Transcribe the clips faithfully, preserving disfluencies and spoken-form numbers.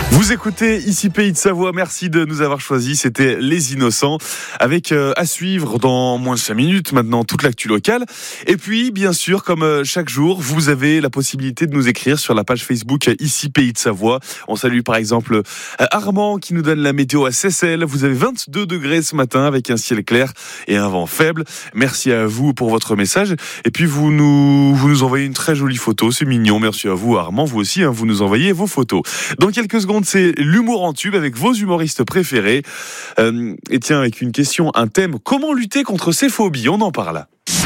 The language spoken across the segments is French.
Vous écoutez ici Pays de Savoie, merci de nous avoir choisis, c'était Les Innocents, avec euh, à suivre dans moins de cinq minutes maintenant toute l'actu locale. Et puis bien sûr, comme euh, chaque jour, vous avez la possibilité de nous écrire sur la page Facebook ici Pays de Savoie. On salue par exemple euh, Armand qui nous donne la météo à Seyssel. Vous avez vingt-deux degrés ce matin avec un ciel clair et un vent faible. Merci à vous pour votre message. Et puis vous nous, vous nous envoyez une très jolie photo, c'est mignon. Merci à vous Armand, vous aussi, hein, vous nous envoyez vos photos. Dans quelques secondes, c'est l'humour en tube avec vos humoristes préférés. Euh, et tiens, avec une question, un thème, comment lutter contre ces phobies ? On en parle.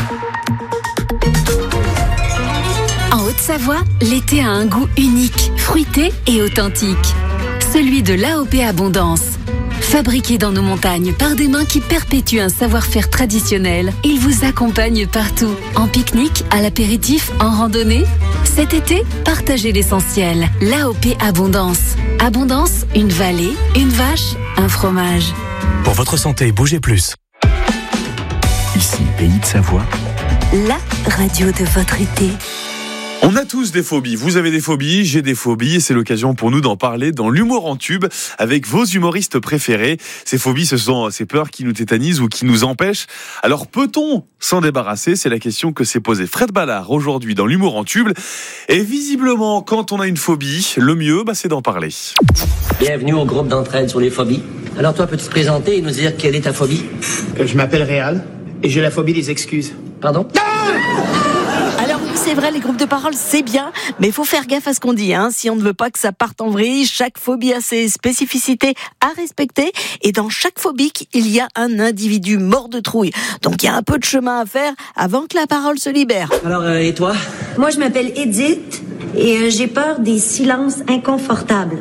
En Haute-Savoie, l'été a un goût unique, fruité et authentique. Celui de l'A O P Abondance. Fabriqué dans nos montagnes par des mains qui perpétuent un savoir-faire traditionnel, il vous accompagne partout. En pique-nique, à l'apéritif, en randonnée. Cet été, partagez l'essentiel. L'A O P Abondance. Abondance, une vallée, une vache, un fromage. Pour votre santé, bougez plus. Ici, Pays de Savoie. La radio de votre été. On a tous des phobies. Vous avez des phobies, j'ai des phobies et c'est l'occasion pour nous d'en parler dans l'humour en tube avec vos humoristes préférés. Ces phobies, ce sont ces peurs qui nous tétanisent ou qui nous empêchent. Alors peut-on s'en débarrasser ? C'est la question que s'est posée Fred Ballard aujourd'hui dans l'humour en tube. Et visiblement, quand on a une phobie, le mieux, bah, c'est d'en parler. Bienvenue au groupe d'entraide sur les phobies. Alors toi, peux-tu te présenter et nous dire quelle est ta phobie ? Je m'appelle Réal et j'ai la phobie des excuses. Pardon ? Alors oui, c'est vrai, les groupes de parole, c'est bien, mais il faut faire gaffe à ce qu'on dit, hein. Si on ne veut pas que ça parte en vrille, chaque phobie a ses spécificités à respecter, et dans chaque phobique, il y a un individu mort de trouille. Donc il y a un peu de chemin à faire avant que la parole se libère. Alors, euh, et toi ? Moi, je m'appelle Edith, et euh, j'ai peur des silences inconfortables.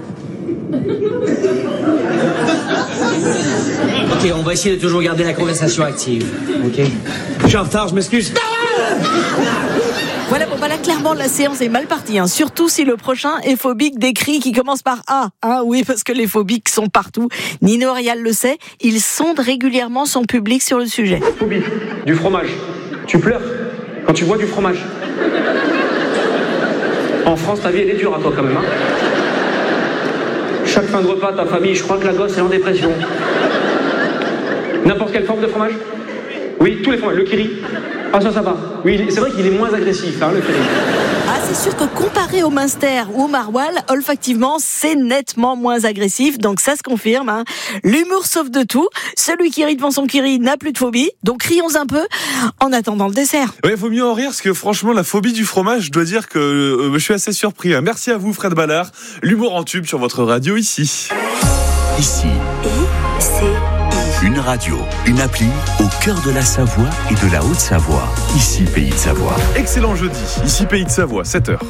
Ok, on va essayer de toujours garder la conversation active. Ok ? Je suis en retard, je m'excuse. Voilà, bon bah là clairement la séance est mal partie, hein. Surtout si le prochain est phobique des cris qui commencent par A, hein. Oui, parce que les phobiques sont partout. Nino Rial le sait, il sonde régulièrement son public sur le sujet. Phobie du fromage. Tu pleures quand tu vois du fromage. En France, ta vie elle est dure à toi quand même, hein. Chaque fin de repas, ta famille, je crois que la gosse est en dépression. N'importe quelle forme de fromage ? Oui, tous les fromages. Le kiri. Ah ça, ça va. Oui, c'est vrai qu'il est moins agressif, hein, le kiri. Ah, c'est sûr que comparé au Munster ou au Maroilles, olfactivement, c'est nettement moins agressif, donc ça se confirme, hein. L'humour sauve de tout. Celui qui rit devant son kiri n'a plus de phobie, donc rions un peu en attendant le dessert. Ouais, faut mieux en rire, parce que franchement, la phobie du fromage, je dois dire que euh, je suis assez surpris, hein. Merci à vous, Fred Ballard. L'humour en tube sur votre radio ici. Ici. Et c'est... Une radio, une appli au cœur de la Savoie et de la Haute-Savoie. Ici, Pays de Savoie. Excellent jeudi, ici Pays de Savoie, sept heures.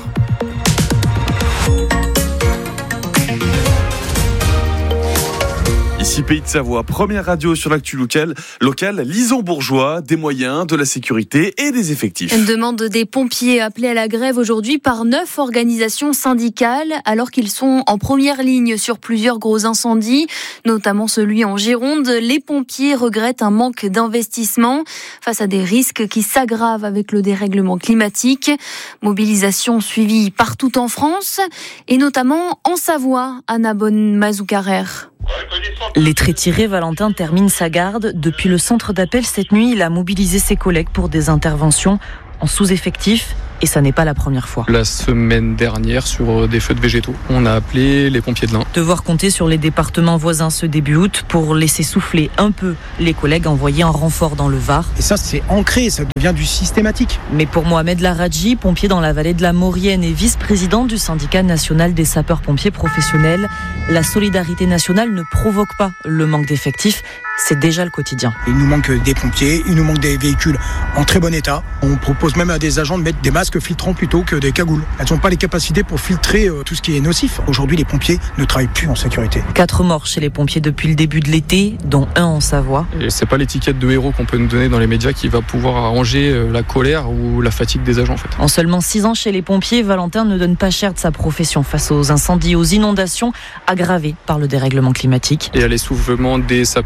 Ici Pays de Savoie, première radio sur l'actu locale, locale, Lison Bourgeois, des moyens, de la sécurité et des effectifs. Une demande des pompiers appelés à la grève aujourd'hui par neuf organisations syndicales, alors qu'ils sont en première ligne sur plusieurs gros incendies, notamment celui en Gironde. Les pompiers regrettent un manque d'investissement face à des risques qui s'aggravent avec le dérèglement climatique. Mobilisation suivie partout en France et notamment en Savoie, Anna Bonne-Mazoucarer. Les traits tirés, Valentin termine sa garde. Depuis le centre d'appel cette nuit, il a mobilisé ses collègues pour des interventions en sous-effectif. Et ça n'est pas la première fois. La semaine dernière, sur des feux de végétaux, on a appelé les pompiers de l'Ain. Devoir compter sur les départements voisins ce début août pour laisser souffler un peu les collègues envoyés en renfort dans le Var. Et ça, c'est ancré, ça devient du systématique. Mais pour Mohamed Laradji, pompier dans la vallée de la Maurienne et vice-président du syndicat national des sapeurs-pompiers professionnels, la solidarité nationale ne provoque pas le manque d'effectifs. C'est déjà le quotidien. Il nous manque des pompiers, il nous manque des véhicules en très bon état. On propose même à des agents de mettre des masques filtrants plutôt que des cagoules. Elles n'ont pas les capacités pour filtrer tout ce qui est nocif. Aujourd'hui, les pompiers ne travaillent plus en sécurité. Quatre morts chez les pompiers depuis le début de l'été, dont un en Savoie. Et c'est pas l'étiquette de héros qu'on peut nous donner dans les médias qui va pouvoir arranger la colère ou la fatigue des agents en fait. En seulement six ans chez les pompiers, Valentin ne donne pas cher de sa profession face aux incendies, aux inondations aggravées par le dérèglement climatique. Et à l'essoufflement des sapeurs-pompiers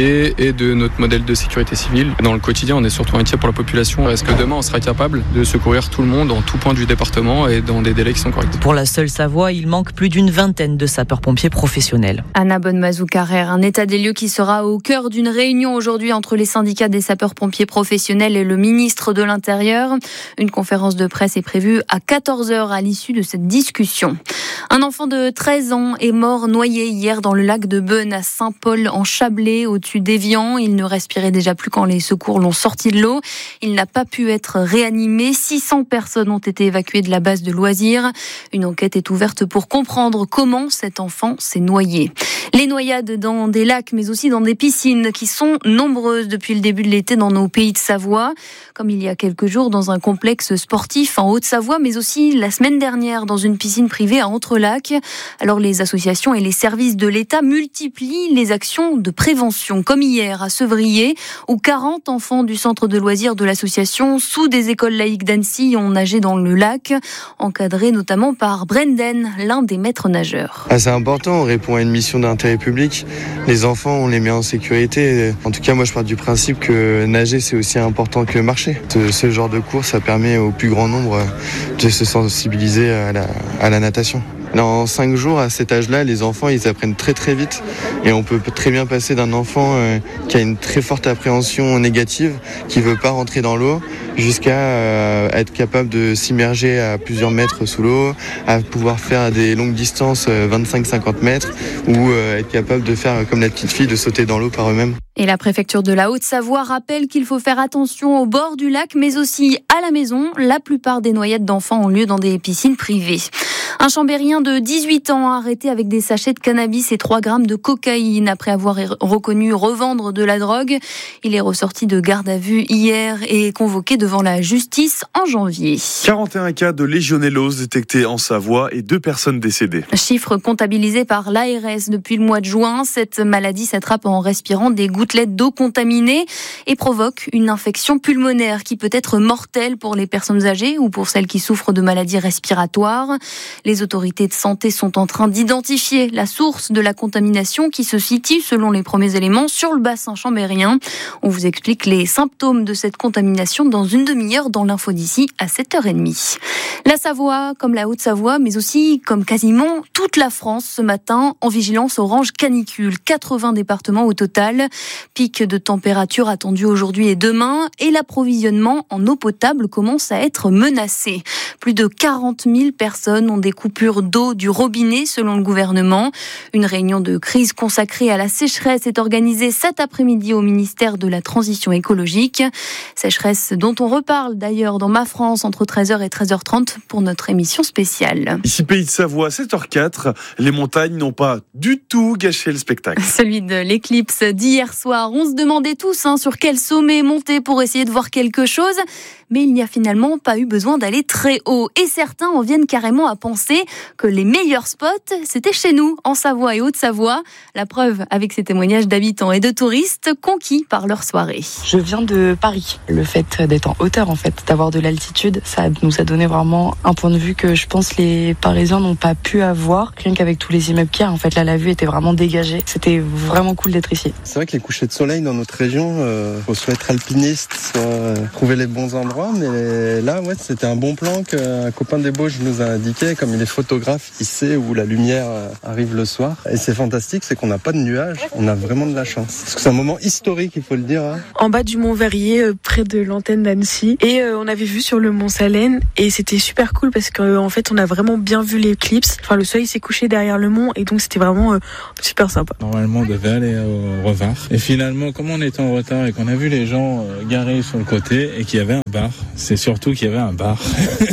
pompiers et de notre modèle de sécurité civile. Dans le quotidien, on est surtout inquiet pour la population. Est-ce que demain, on sera capable de secourir tout le monde en tout point du département et dans des délais qui sont corrects? Pour la seule Savoie, il manque plus d'une vingtaine de sapeurs-pompiers professionnels. Anna Bonnemazou-Carrère, un état des lieux qui sera au cœur d'une réunion aujourd'hui entre les syndicats des sapeurs-pompiers professionnels et le ministre de l'Intérieur. Une conférence de presse est prévue à quatorze heures à l'issue de cette discussion. Un enfant de treize ans est mort noyé hier dans le lac de Beune à Saint-Paul en Chablais au-dessus d'Évian. Il ne respirait déjà plus quand les secours l'ont sorti de l'eau. Il n'a pas pu être réanimé. six cents personnes ont été évacuées de la base de loisirs. Une enquête est ouverte pour comprendre comment cet enfant s'est noyé. Les noyades dans des lacs mais aussi dans des piscines qui sont nombreuses depuis le début de l'été dans nos pays de Savoie. Comme il y a quelques jours dans un complexe sportif en Haute-Savoie mais aussi la semaine dernière dans une piscine privée à Entrelacs. Alors les associations et les services de l'État multiplient les actions de prévention comme hier à Sevrier où quarante enfants du centre de loisirs de l'association sous des écoles laïques d'Annecy ont nagé dans le lac, encadrés notamment par Brendan, l'un des maîtres nageurs. Ah, c'est important, on répond à une mission d'intérêt public. Les enfants, on les met en sécurité. En tout cas, moi je pars du principe que nager c'est aussi important que marcher. Ce, ce genre de cours, ça permet au plus grand nombre de se sensibiliser à la, à la natation. En cinq jours, à cet âge-là, les enfants, ils apprennent très très vite. Et on peut très bien passer d'un enfant euh, qui a une très forte appréhension négative, qui veut pas rentrer dans l'eau, jusqu'à euh, être capable de s'immerger à plusieurs mètres sous l'eau, à pouvoir faire des longues distances, euh, vingt-cinq à cinquante mètres, ou euh, être capable de faire comme la petite fille, de sauter dans l'eau par eux-mêmes. Et la préfecture de la Haute-Savoie rappelle qu'il faut faire attention au bord du lac, mais aussi à la maison. La plupart des noyades d'enfants ont lieu dans des piscines privées. Un Chambérien de dix-huit ans arrêté avec des sachets de cannabis et trois grammes de cocaïne après avoir reconnu revendre de la drogue. Il est ressorti de garde à vue hier et convoqué devant la justice en janvier. quarante et un cas de légionellose détectés en Savoie et deux personnes décédées. Chiffre comptabilisé par l'A R S depuis le mois de juin. Cette maladie s'attrape en respirant des gouttelettes d'eau contaminée et provoque une infection pulmonaire qui peut être mortelle pour les personnes âgées ou pour celles qui souffrent de maladies respiratoires. Les autorités de santé sont en train d'identifier la source de la contamination qui se situe, selon les premiers éléments, sur le bassin chambérien. On vous explique les symptômes de cette contamination dans une demi-heure dans l'info d'ici à sept heures trente. La Savoie, comme la Haute-Savoie, mais aussi comme quasiment toute la France ce matin, en vigilance orange canicule. quatre-vingts départements au total. Pic de température attendu aujourd'hui et demain. Et l'approvisionnement en eau potable commence à être menacé. Plus de quarante mille personnes ont des coupures d'eau du robinet selon le gouvernement. Une réunion de crise consacrée à la sécheresse est organisée cet après-midi au ministère de la Transition écologique. Sécheresse dont on reparle d'ailleurs dans Ma France entre treize heures et treize heures trente pour notre émission spéciale. Ici Pays de Savoie, sept heures quatre, les montagnes n'ont pas du tout gâché le spectacle. Celui de l'éclipse d'hier soir. On se demandait tous hein, sur quel sommet monter pour essayer de voir quelque chose. Mais il n'y a finalement pas eu besoin d'aller très haut. Et certains en viennent carrément à penser que les meilleurs spots, c'était chez nous, en Savoie et Haute-Savoie. La preuve avec ces témoignages d'habitants et de touristes conquis par leur soirée. Je viens de Paris. Le fait d'être en hauteur, en fait, d'avoir de l'altitude, ça nous a donné vraiment un point de vue que je pense les Parisiens n'ont pas pu avoir. Rien qu'avec tous les immeubles qu'il y a, en fait, là, la vue était vraiment dégagée. C'était vraiment cool d'être ici. C'est vrai que les couchers de soleil dans notre région, euh, faut soit être alpiniste, soit euh, trouver les bons endroits. Mais là, ouais, c'était un bon plan qu'un copain des Bauges nous a indiqué. Comme il est photographe, il sait où la lumière arrive le soir. Et c'est fantastique, c'est qu'on n'a pas de nuages. On a vraiment de la chance. Parce que c'est un moment historique, il faut le dire. Hein. En bas du Mont Verrier, près de l'antenne d'Annecy. Et euh, on avait vu sur le Mont Salène. Et c'était super cool parce qu'en euh, fait, on a vraiment bien vu l'éclipse. Enfin, le soleil s'est couché derrière le mont. Et donc, c'était vraiment euh, super sympa. Normalement, on devait aller au Revard. Et finalement, comme on était en retard et qu'on a vu les gens euh, garés sur le côté et qu'il y avait un bar, c'est surtout qu'il y avait un bar.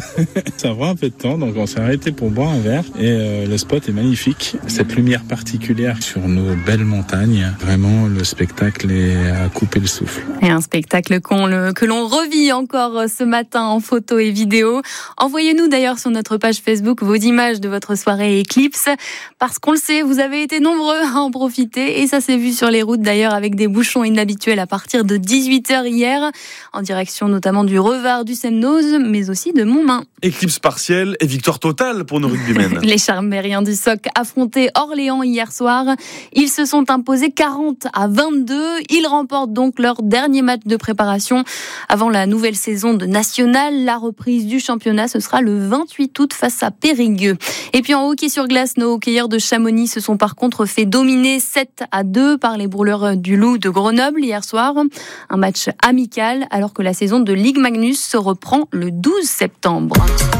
Ça prend un peu de temps, donc on s'est arrêté pour boire un verre. Et euh, le spot est magnifique. Cette lumière particulière sur nos belles montagnes, vraiment le spectacle est à couper le souffle. Et un spectacle qu'on le, que l'on revit encore ce matin en photo et vidéo. Envoyez-nous d'ailleurs sur notre page Facebook vos images de votre soirée éclipse. Parce qu'on le sait, vous avez été nombreux à en profiter. Et ça s'est vu sur les routes d'ailleurs avec des bouchons inhabituels à partir de dix-huit heures hier. En direction notamment du Revard, du Semnoz, mais aussi de Montmain. éclipse partielle et victoire totale pour nos rugbymen. Les Chambériens du Soc affrontaient Orléans hier soir. Ils se sont imposés quarante à vingt-deux. Ils remportent donc leur dernier match de préparation avant la nouvelle saison de National. La reprise du championnat, ce sera le vingt-huit août face à Périgueux. Et puis en hockey sur glace, nos hockeyeurs de Chamonix se sont par contre fait dominer sept à deux par les Brûleurs du Loup de Grenoble hier soir. Un match amical alors que la saison de Ligue Magnus se reprend le douze septembre.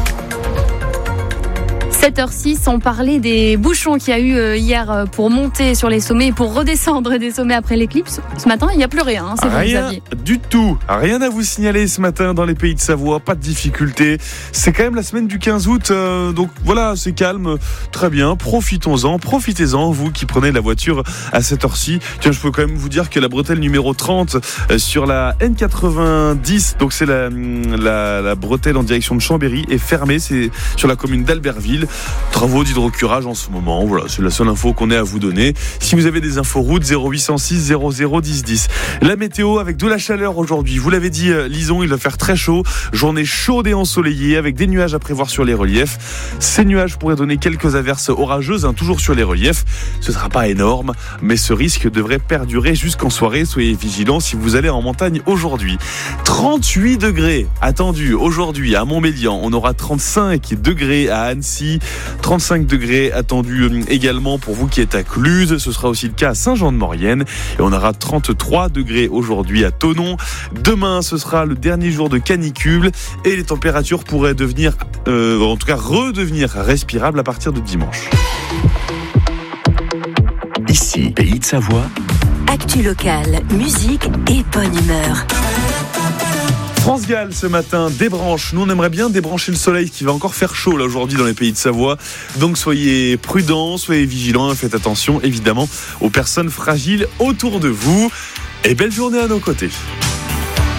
sept heures six, on parlait des bouchons qu'il y a eu hier pour monter sur les sommets et pour redescendre des sommets après l'éclipse. Ce matin, il n'y a plus rien, hein, c'est vous, Rien Xavier. du tout. Rien à vous signaler ce matin dans les pays de Savoie. Pas de difficulté. C'est quand même la semaine du quinze août. Euh, donc voilà, c'est calme. Très bien. Profitons-en. Profitez-en, vous qui prenez la voiture à cette heure-ci. Tiens, je peux quand même vous dire que la bretelle numéro trente euh, sur la N quatre-vingt-dix, donc c'est la, la, la bretelle en direction de Chambéry, est fermée. C'est sur la commune d'Albertville. Travaux d'hydrocurage en ce moment. Voilà, c'est la seule info qu'on ait à vous donner. Si vous avez des infos routes, zéro huit cent six zéro zéro dix dix. La météo avec de la chaleur aujourd'hui. Vous l'avez dit, Lison, il va faire très chaud. Journée chaude et ensoleillée avec des nuages à prévoir sur les reliefs. Ces nuages pourraient donner quelques averses orageuses, hein, toujours sur les reliefs. Ce ne sera pas énorme, mais ce risque devrait perdurer jusqu'en soirée. Soyez vigilants si vous allez en montagne aujourd'hui. trente-huit degrés attendus aujourd'hui à Montmélian. On aura trente-cinq degrés à Annecy. trente-cinq degrés attendus également pour vous qui êtes à Cluse. Ce sera aussi le cas à Saint-Jean-de-Maurienne. Et on aura trente-trois degrés aujourd'hui à Thonon. Demain, ce sera le dernier jour de canicule. Et les températures pourraient devenir, euh, en tout cas redevenir respirables à partir de dimanche. Ici, Pays de Savoie. Actu locale, musique et bonne humeur. France Gall ce matin débranche. Nous on aimerait bien débrancher le soleil qui va encore faire chaud là aujourd'hui dans les pays de Savoie. Donc soyez prudents, soyez vigilants, faites attention évidemment aux personnes fragiles autour de vous. Et belle journée à nos côtés.